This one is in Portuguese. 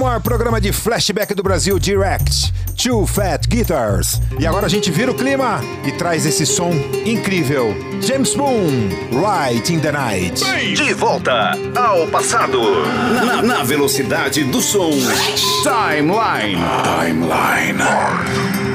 O maior programa de flashback do Brasil, Direct, Two Fat Guitars. E agora a gente vira o clima e traz esse som incrível. James Boone, Right in the Night. De volta ao passado, na velocidade do som. Timeline.